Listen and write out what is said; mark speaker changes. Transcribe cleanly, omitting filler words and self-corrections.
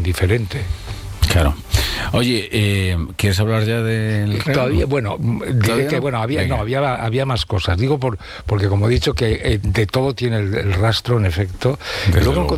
Speaker 1: diferente.
Speaker 2: Claro. Oye, ¿quieres hablar ya del Real?
Speaker 1: Todavía, bueno, diré que bueno, había más cosas. Digo porque como he dicho que de todo tiene el rastro, en efecto. Luego